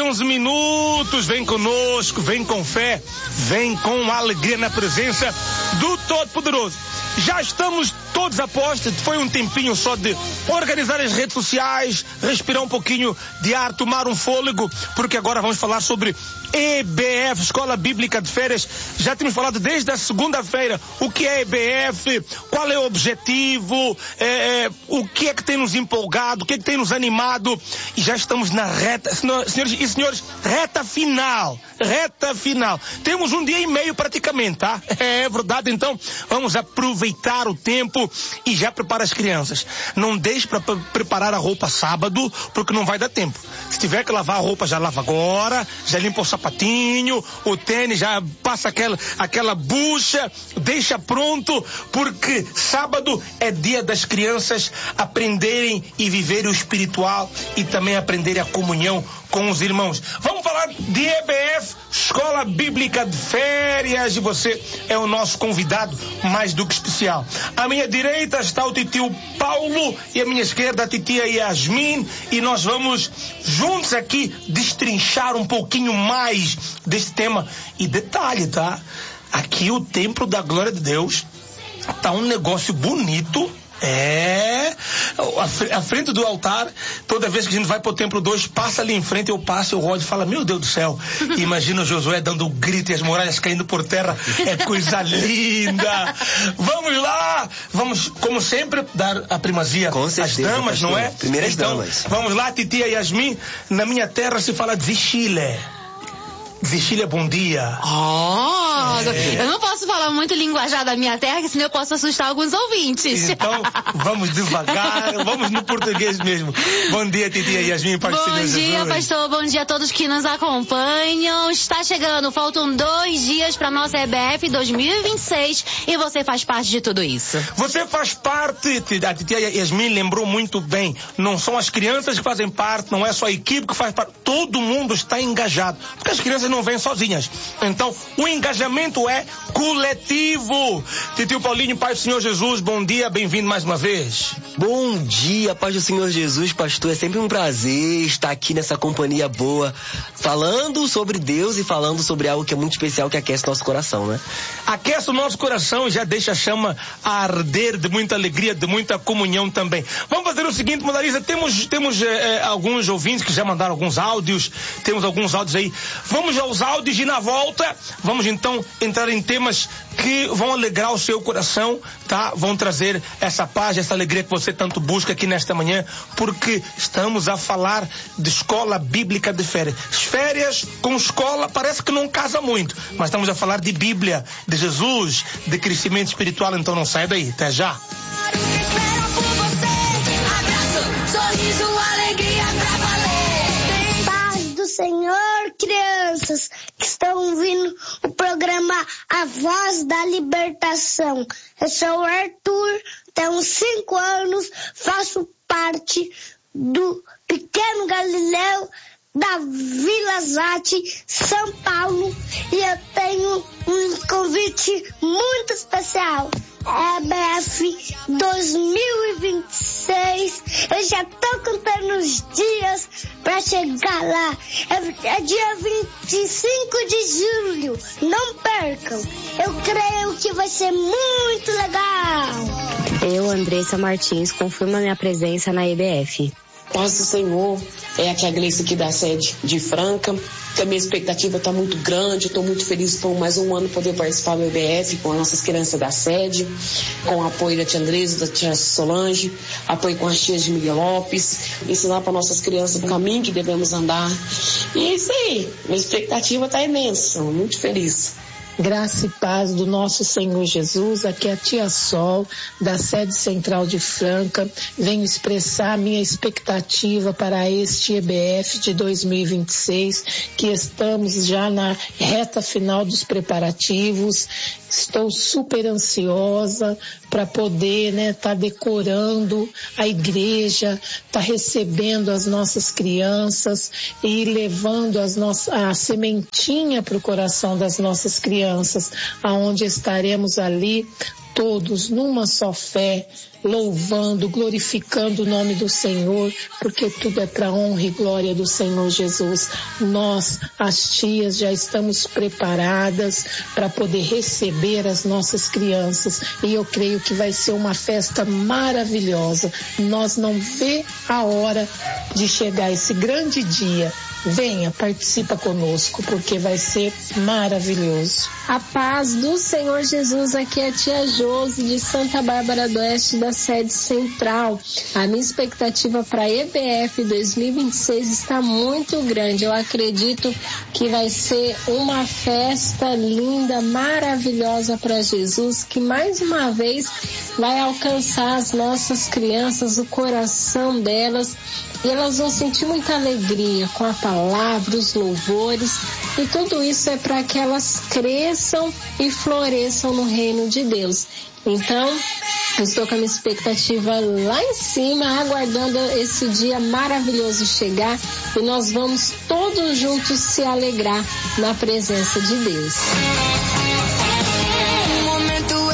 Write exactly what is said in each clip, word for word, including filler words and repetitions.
onze minutos, vem conosco, vem com fé, vem com alegria na presença do Todo-Poderoso. Já estamos todos a postos, foi um tempinho só de organizar as redes sociais, respirar um pouquinho de ar, tomar um fôlego, porque agora vamos falar sobre E B F, Escola Bíblica de Férias. Já temos falado desde a segunda-feira o que é E B F, qual é o objetivo, é, é, o que é que tem nos empolgado, o que é que tem nos animado, e já estamos na reta, senhores e senhores, reta final, reta final. Temos um dia e meio praticamente, tá? É verdade, então vamos aproveitar o tempo e já prepara as crianças. Não deixe para preparar a roupa sábado, porque não vai dar tempo. Se tiver que lavar a roupa, já lava agora, já limpa o sapatinho, o tênis, já passa aquela, aquela bucha, deixa pronto, porque sábado é dia das crianças aprenderem e viverem o espiritual e também aprenderem a comunhão com os irmãos. Vamos falar de E B F, Escola Bíblica de Férias, e você é o nosso convidado mais do que especial. À minha direita está o titio Paulo e à minha esquerda a titia Yasmin, e nós vamos juntos aqui destrinchar um pouquinho mais desse tema. E detalhe, tá? Aqui o Templo da Glória de Deus tá um negócio bonito. É, a frente do altar, toda vez que a gente vai pro templo dois, passa ali em frente, eu passo, eu rodo e falo, meu Deus do céu, imagina o Josué dando um grito e as muralhas caindo por terra, é coisa linda. Vamos lá, vamos, como sempre, dar a primazia às damas, não é? Primeiras então, damas. Vamos lá, titia Yasmin, na minha terra se fala de Chile. Vigília, bom dia. Oh, é. Eu não posso falar muito linguajar da minha terra, que senão eu posso assustar alguns ouvintes. Então, vamos devagar, vamos no português mesmo. Bom dia, titia Yasmin, Pai do Senhor Jesus. Bom dia, pastor, bom dia a todos que nos acompanham. Está chegando, faltam dois dias para nossa E B F dois mil e vinte e seis e você faz parte de tudo isso. Você faz parte, a titia Yasmin lembrou muito bem, não são as crianças que fazem parte, não é só a equipe que faz parte, todo mundo está engajado, porque as crianças não vêm sozinhas. Então, o engajamento é coletivo. Titio Paulinho, Pai do Senhor Jesus, bom dia, bem-vindo mais uma vez. Bom dia, Pai do Senhor Jesus, pastor. É sempre um prazer estar aqui nessa companhia boa, falando sobre Deus e falando sobre algo que é muito especial, que aquece nosso coração, né? Aquece o nosso coração e já deixa a chama a arder de muita alegria, de muita comunhão também. Vamos fazer o seguinte, Monalisa, temos, temos é, alguns ouvintes que já mandaram alguns áudios, temos alguns áudios aí. Vamos aos áudios e na volta vamos então entrar em temas que vão alegrar o seu coração, tá? Vão trazer essa paz, essa alegria que você tanto busca aqui nesta manhã, porque estamos a falar de escola bíblica de férias. Férias com escola parece que não casa muito, mas estamos a falar de Bíblia, de Jesus, de crescimento espiritual, então não sai daí, até já. Senhor, crianças que estão ouvindo o programa A Voz da Libertação. Eu sou o Arthur, tenho cinco anos, faço parte do Pequeno Galileu da Vila Zate, São Paulo, e eu tenho um convite muito especial. E B F dois mil e vinte e seis, eu já tô contando os dias pra chegar lá. É, é dia vinte e cinco de julho, não percam. Eu creio que vai ser muito legal. Eu, Andressa Martins, confirmo a minha presença na E B F. Paz do Senhor, é aqui a Gleice aqui da sede de Franca. A minha expectativa está muito grande, estou muito feliz por mais um ano poder participar do E B F com as nossas crianças da sede, com o apoio da tia Andresa, da tia Solange, apoio com as tias de Miguel Lopes, ensinar para nossas crianças o caminho que devemos andar. E é isso aí, minha expectativa está imensa, muito feliz. Graça e paz do nosso Senhor Jesus, aqui é a tia Sol, da sede central de Franca. Venho expressar minha expectativa para este E B F de dois mil e vinte e seis, que estamos já na reta final dos preparativos. Estou super ansiosa para poder, né, tá decorando a igreja, tá recebendo as nossas crianças e levando as nossas, a sementinha para o coração das nossas crianças, aonde estaremos ali todos numa só fé, louvando, glorificando o nome do Senhor, porque tudo é para honra e glória do Senhor Jesus. Nós, as tias, já estamos preparadas para poder receber as nossas crianças, e eu creio que vai ser uma festa maravilhosa. Nós não vê a hora de chegar esse grande dia. Venha, participa conosco, porque vai ser maravilhoso. A paz do Senhor Jesus, aqui é a tia Josi de Santa Bárbara do Oeste, da sede central. A minha expectativa para a E B F dois mil e vinte e seis está muito grande. Eu acredito que vai ser uma festa linda, maravilhosa para Jesus, que mais uma vez vai alcançar as nossas crianças, o coração delas, e elas vão sentir muita alegria com a palavra, os louvores, e tudo isso é para que elas cresçam e floresçam no reino de Deus. Então, eu estou com a minha expectativa lá em cima, aguardando esse dia maravilhoso chegar, e nós vamos todos juntos se alegrar na presença de Deus. O momento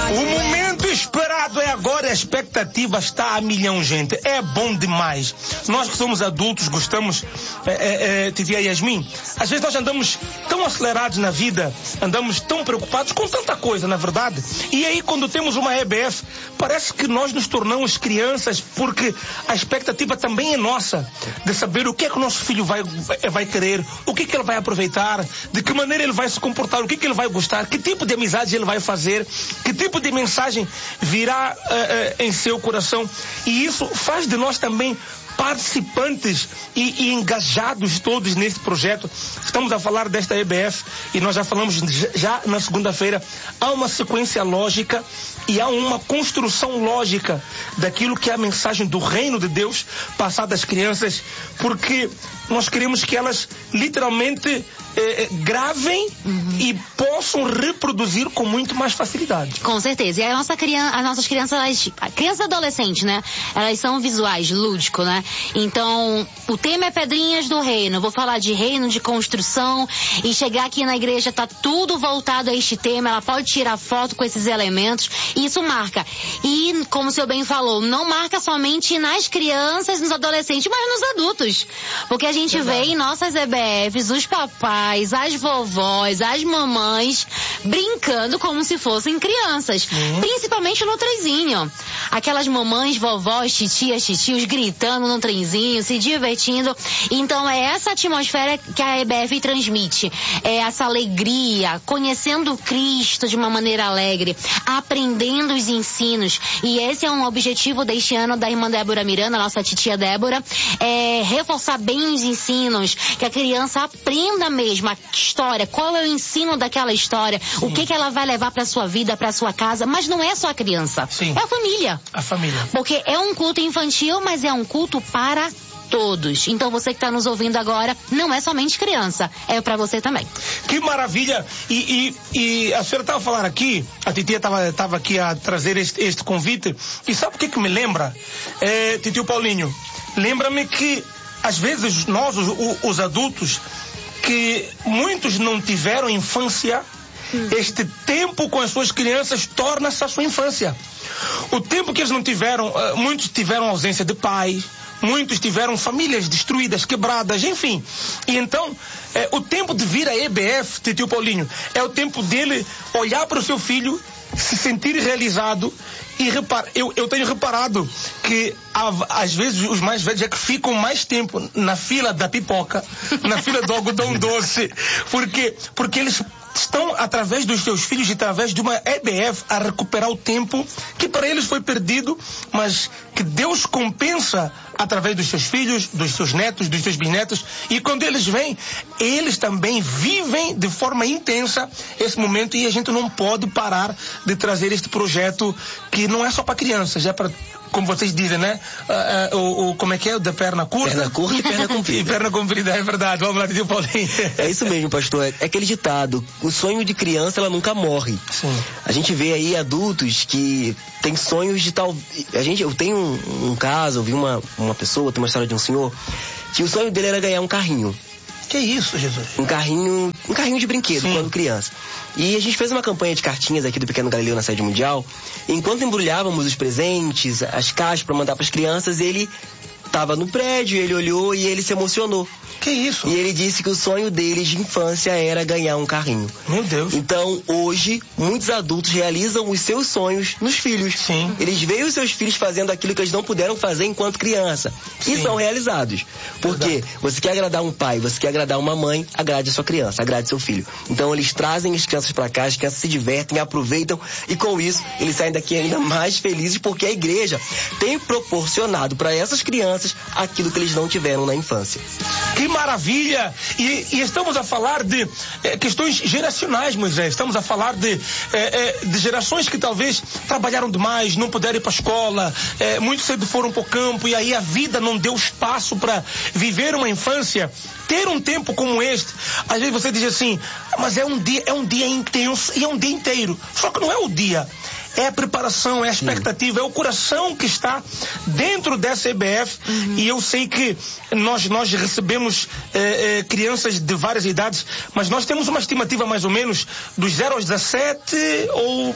esperado é agora, a expectativa está a milhão, gente. É bom demais. Nós que somos adultos, gostamos, é, é, é, Titia Yasmin, às vezes nós andamos tão acelerados na vida, andamos tão preocupados com tanta coisa, na verdade. E aí, quando temos uma E B F, parece que nós nos tornamos crianças, porque a expectativa também é nossa, de saber o que é que o nosso filho vai, vai querer, o que é que ele vai aproveitar, de que maneira ele vai se comportar, o que é que ele vai gostar, que tipo de amizade ele vai fazer, que tipo de mensagem virá uh, uh, em seu coração. E isso faz de nós também participantes e, e engajados todos nesse projeto. Estamos a falar desta E B F e nós já falamos já na segunda-feira. Há uma sequência lógica e há uma construção lógica daquilo que é a mensagem do reino de Deus passada às crianças, porque nós queremos que elas literalmente eh, gravem uhum. e possam reproduzir com muito mais facilidade. Com certeza. E a nossa criança, as nossas crianças, elas, crianças e adolescentes, né? Elas são visuais, lúdico, né? Então, o tema é Pedrinhas do Reino. Eu vou falar de reino, de construção, e chegar aqui na igreja tá tudo voltado a este tema. Ela pode tirar foto com esses elementos, e isso marca. E, como o senhor bem falou, não marca somente nas crianças, nos adolescentes, mas nos adultos. Porque a gente Verdade. vê em nossas E B Fs os papais, as vovós, as mamães brincando como se fossem crianças. Uhum. Principalmente no trenzinho. Aquelas mamães, vovós, titias, titios gritando no trenzinho, se divertindo. Então é essa atmosfera que a E B F transmite. É essa alegria, conhecendo Cristo de uma maneira alegre, aprendendo os ensinos. E esse é um objetivo deste ano da irmã Débora Miranda, nossa titia Débora, é reforçar bem os ensinos, que a criança aprenda mesmo a história, qual é o ensino daquela história, Sim. o que que ela vai levar para sua vida, para sua casa. Mas não é só a criança, Sim. é a família. A família. Porque é um culto infantil, mas é um culto para todos. Então você que está nos ouvindo agora, não é somente criança, é para você também. Que maravilha! E, e, e a senhora estava falando aqui, a titia estava tava aqui a trazer este, este convite, e sabe o que que me lembra? É, titio Paulinho, lembra-me que às vezes nós, os, os adultos, que muitos não tiveram infância, hum. este tempo com as suas crianças torna-se a sua infância. O tempo que eles não tiveram, muitos tiveram ausência de pai, muitos tiveram famílias destruídas, quebradas, enfim. E então, é, o tempo de vir a E B F, titio Paulinho, é o tempo dele olhar para o seu filho, se sentir realizado. E repara, eu, eu tenho reparado que às vezes os mais velhos é que ficam mais tempo na fila da pipoca, na fila do algodão doce, porque, porque eles estão, através dos seus filhos, através de uma E B F, a recuperar o tempo que para eles foi perdido, mas que Deus compensa através dos seus filhos, dos seus netos, dos seus bisnetos. E quando eles vêm, eles também vivem de forma intensa esse momento, e a gente não pode parar de trazer este projeto que não é só para crianças, é para, como vocês dizem, né? Uh, uh, o, o, como é que é? O da perna curta? Perna curta e perna comprida. E perna comprida, é verdade. Vamos lá, tio Paulinho. É isso mesmo, pastor. É aquele ditado, o sonho de criança, ela nunca morre. Sim. A gente vê aí adultos que têm sonhos de tal... A gente, eu tenho um, um caso, eu vi uma, uma pessoa, tem uma história de um senhor, que o sonho dele era ganhar um carrinho. Que isso, Jesus? Um carrinho, um carrinho de brinquedo, Sim. quando criança. E a gente fez uma campanha de cartinhas aqui do Pequeno Galileu na sede mundial. Enquanto embrulhávamos os presentes, as caixas para mandar para as crianças, ele estava no prédio, ele olhou e ele se emocionou. Que isso? E ele disse que o sonho dele de infância era ganhar um carrinho. Meu Deus. Então, hoje, muitos adultos realizam os seus sonhos nos filhos. Sim. Eles veem os seus filhos fazendo aquilo que eles não puderam fazer enquanto criança. Sim. E são realizados. Porque Verdade. você quer agradar um pai, você quer agradar uma mãe, agrade a sua criança, agrade seu filho. Então, eles trazem as crianças para cá, as crianças se divertem, aproveitam e com isso, eles saem daqui ainda mais felizes porque a igreja tem proporcionado para essas crianças aquilo que eles não tiveram na infância. Que maravilha! E, e estamos a falar de é, questões geracionais, Moisés. Estamos a falar de, é, é, de gerações que talvez trabalharam demais, não puderam ir para a escola, é, muito cedo foram para o campo e aí a vida não deu espaço para viver uma infância. Ter um tempo como este, às vezes você diz assim, mas é um dia, é um dia intenso e é um dia inteiro. Só que não é o dia. É a preparação, é a expectativa, Sim. é o coração que está dentro dessa E B F. Uhum. E eu sei que nós, nós recebemos eh, eh, crianças de várias idades, mas nós temos uma estimativa mais ou menos dos zero aos dezessete ou...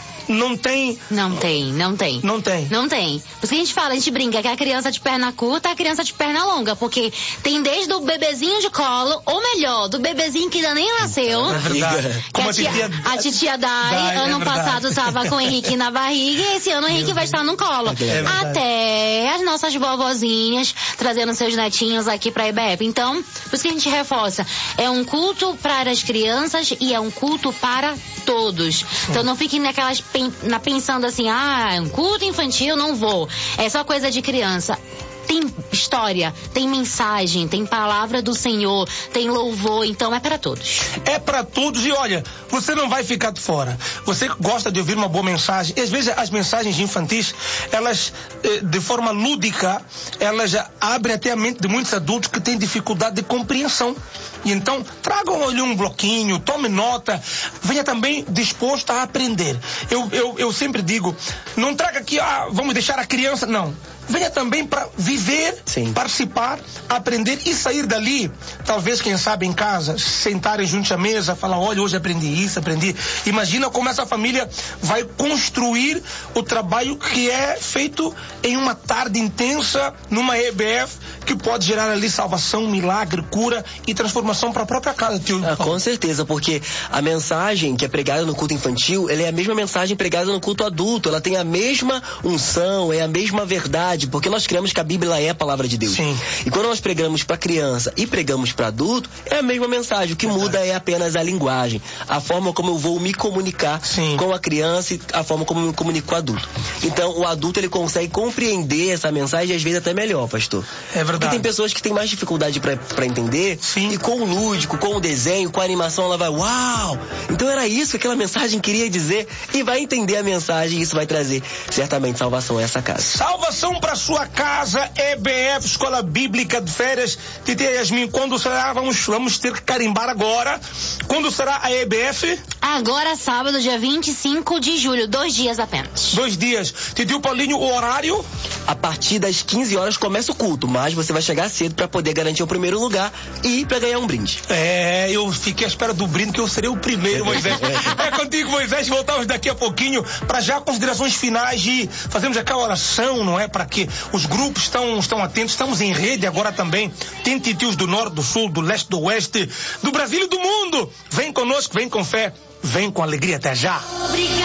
Não tem... Não tem, não tem. Não tem. Não tem. Por isso que a gente fala, a gente brinca que a criança de perna curta é a criança de perna longa, porque tem desde o bebezinho de colo, ou melhor, do bebezinho que ainda nem nasceu. É verdade. Que a, tia, a titia Dai, Dai ano é passado estava com o Henrique na barriga e esse ano o Henrique vai estar no colo. É Até as nossas vovozinhas trazendo seus netinhos aqui pra I B F. Então, por isso que a gente reforça, é um culto para as crianças e é um culto para todos. Sim. Então não fiquem naquelas Na, pensando assim, ah, um culto infantil, não vou. É só coisa de criança. Tem história, tem mensagem, tem palavra do Senhor, tem louvor, então é para todos. É para todos e olha, você não vai ficar de fora. Você gosta de ouvir uma boa mensagem. E às vezes as mensagens infantis, elas, de forma lúdica, elas abrem até a mente de muitos adultos que têm dificuldade de compreensão. E então, tragam ali um bloquinho, tome nota, venha também disposto a aprender. Eu, eu, eu sempre digo, não traga aqui, ah, vamos deixar a criança, não. Venha também para viver, Sim. participar, aprender e sair dali, talvez, quem sabe, em casa, sentarem junto à mesa, falar, olha, hoje aprendi isso, aprendi. Imagina como essa família vai construir o trabalho que é feito em uma tarde intensa, numa E B F, que pode gerar ali salvação, milagre, cura e transformação para a própria casa, tio. Ah, com certeza, porque a mensagem que é pregada no culto infantil, ela é a mesma mensagem pregada no culto adulto, ela tem a mesma unção, é a mesma verdade, porque nós cremos que a Bíblia é a palavra de Deus. Sim. E quando nós pregamos para criança e pregamos para adulto, é a mesma mensagem. O que Verdade. muda é apenas a linguagem, a forma como eu vou me comunicar Sim. com a criança e a forma como eu me comunico com o adulto. Então, o adulto, ele consegue compreender essa mensagem, às vezes até melhor, pastor. É verdade. Porque tem pessoas que têm mais dificuldade para entender, Sim. e com o lúdico, com o desenho, com a animação, ela vai, uau! Então era isso que aquela mensagem queria dizer, e vai entender a mensagem, e isso vai trazer certamente salvação a essa casa. Salvação para sua casa, E B F, Escola Bíblica de Férias. Titia Yasmin, quando será? Vamos, vamos ter que carimbar agora. Quando será a E B F? Agora, sábado, dia vinte e cinco de julho, dois dias apenas. Dois dias. Titio Paulinho, o horário? A partir das quinze horas começa o culto, mas você vai chegar cedo para poder garantir o primeiro lugar e para ganhar um brinde. É, eu fiquei à espera do brinde, que eu serei o primeiro, Moisés. É contigo, Moisés, voltamos daqui a pouquinho para já considerações finais e fazemos aquela oração, não é? Para que os grupos estão, estão atentos, estamos em rede agora também. Tem titios do norte, do sul, do leste, do oeste, do Brasil e do mundo. Vem conosco, vem com fé, vem com alegria. Até já. Obrigada.